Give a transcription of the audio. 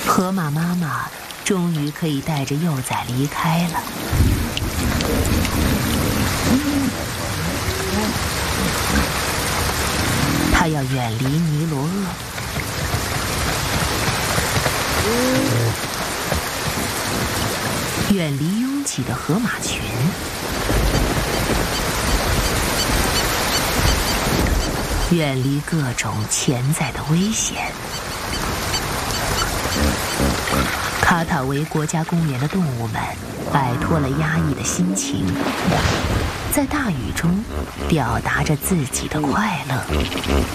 河马妈妈终于可以带着幼崽离开了。她要远离尼罗鳄，远离拥挤的河马群，远离各种潜在的危险。卡塔维国家公园的动物们摆脱了压抑的心情，在大雨中表达着自己的快乐。